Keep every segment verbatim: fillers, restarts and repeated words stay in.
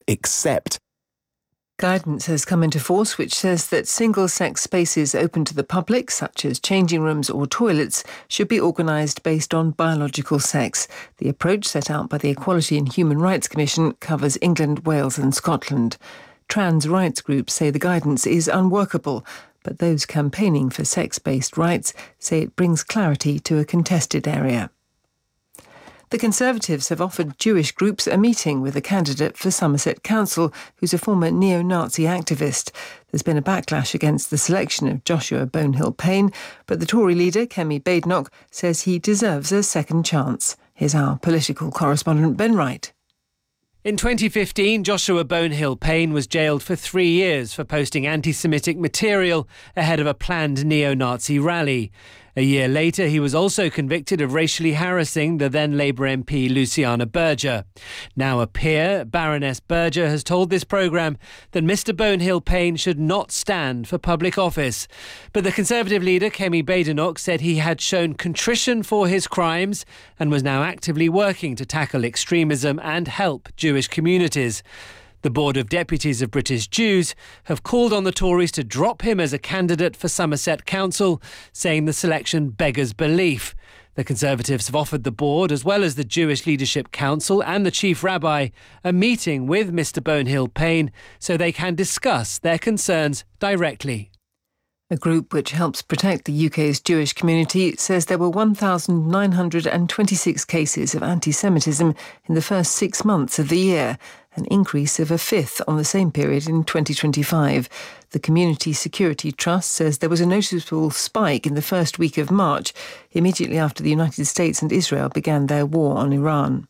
except. Guidance has come into force which says that single-sex spaces open to the public, such as changing rooms or toilets, should be organised based on biological sex. The approach set out by the Equality and Human Rights Commission covers England, Wales and Scotland. Trans rights groups say the guidance is unworkable, but those campaigning for sex-based rights say it brings clarity to a contested area. The Conservatives have offered Jewish groups a meeting with a candidate for Somerset Council who's a former neo-Nazi activist. There's been a backlash against the selection of Joshua Bonehill-Payne, but the Tory leader, Kemi Badenoch, says he deserves a second chance. Here's our political correspondent, Ben Wright. In twenty fifteen, Joshua Bonehill-Payne was jailed for three years for posting anti-Semitic material ahead of a planned neo-Nazi rally. A year later, he was also convicted of racially harassing the then Labour M P Luciana Berger. Now a peer, Baroness Berger, has told this programme that Mr Bonehill-Payne should not stand for public office. But the Conservative leader, Kemi Badenoch, said he had shown contrition for his crimes and was now actively working to tackle extremism and help Jewish communities. The Board of Deputies of British Jews have called on the Tories to drop him as a candidate for Somerset Council, saying the selection beggars belief. The Conservatives have offered the board, as well as the Jewish Leadership Council and the Chief Rabbi, a meeting with Mr Bonehill-Payne so they can discuss their concerns directly. A group which helps protect the U K's Jewish community says there were one thousand nine hundred twenty-six cases of anti-Semitism in the first six months of the year, an increase of a fifth on the same period in twenty twenty-five. The Community Security Trust says there was a noticeable spike in the first week of March, immediately after the United States and Israel began their war on Iran.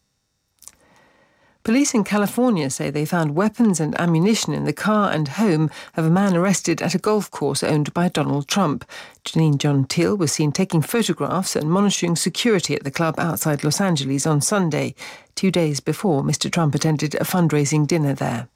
Police in California say they found weapons and ammunition in the car and home of a man arrested at a golf course owned by Donald Trump. Janine John-Teal was seen taking photographs and monitoring security at the club outside Los Angeles on Sunday, two days before Mister Trump attended a fundraising dinner there.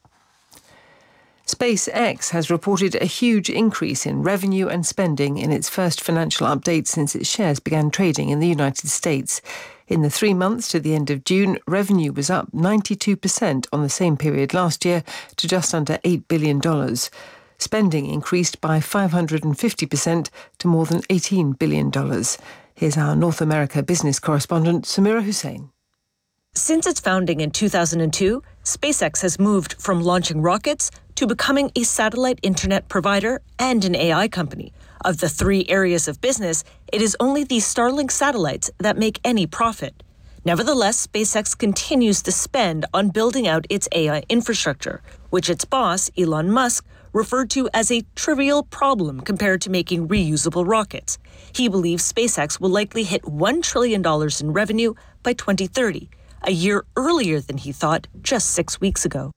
SpaceX has reported a huge increase in revenue and spending in its first financial update since its shares began trading in the United States. In the three months to the end of June, revenue was up ninety-two percent on the same period last year to just under eight billion dollars. Spending increased by five hundred fifty percent to more than eighteen billion dollars. Here's our North America business correspondent, Samira Hussain. Since its founding in two thousand two, SpaceX has moved from launching rockets to becoming a satellite internet provider and an A I company. Of the three areas of business, it is only these Starlink satellites that make any profit. Nevertheless, SpaceX continues to spend on building out its A I infrastructure, which its boss, Elon Musk, referred to as a trivial problem compared to making reusable rockets. He believes SpaceX will likely hit one trillion dollars in revenue by twenty thirty, a year earlier than he thought just six weeks ago.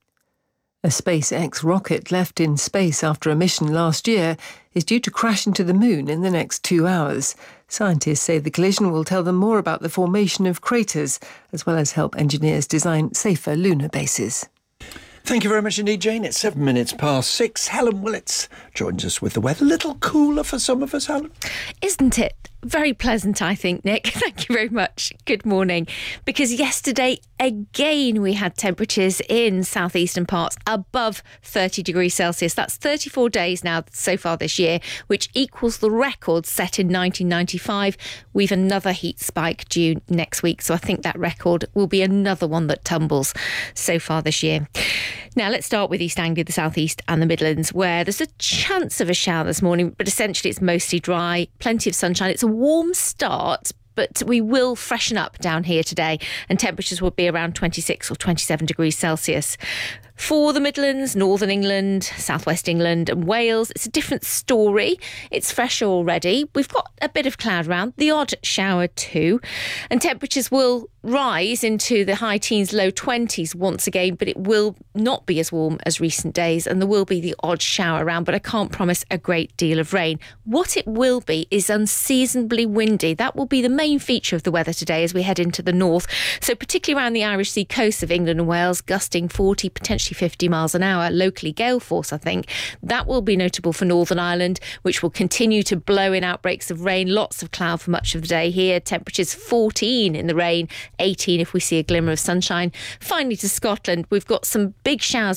A SpaceX rocket left in space after a mission last year is due to crash into the moon in the next two hours. Scientists say the collision will tell them more about the formation of craters, as well as help engineers design safer lunar bases. Thank you very much indeed, Jane. It's seven minutes past six. Helen Willits joins us with the weather. A little cooler for some of us, Helen. Isn't it? Very pleasant, I think, Nick. Thank you very much. Good morning. Because yesterday, again, we had temperatures in southeastern parts above thirty degrees Celsius. That's thirty-four days now so far this year, which equals the record set in nineteen ninety-five. We've another heat spike due next week, so I think that record will be another one that tumbles so far this year. Now, let's start with East Anglia, the southeast and the Midlands, where there's a chance of a shower this morning, but essentially it's mostly dry, plenty of sunshine. It's a warm start, but we will freshen up down here today and temperatures will be around twenty-six or twenty-seven degrees Celsius. For the Midlands, Northern England, Southwest England and Wales, it's a different story. It's fresh already. We've got a bit of cloud around, the odd shower too, and temperatures will rise into the high teens, low twenties once again, but it will not be as warm as recent days and there will be the odd shower around, but I can't promise a great deal of rain. What it will be is unseasonably windy. That will be the main feature of the weather today as we head into the north. So particularly around the Irish Sea coast of England and Wales, gusting forty, potentially fifty miles an hour, locally gale force, I think. That will be notable for Northern Ireland, which will continue to blow in outbreaks of rain. Lots of cloud for much of the day here. Temperatures fourteen in the rain, eighteen if we see a glimmer of sunshine. Finally to Scotland, we've got some big showers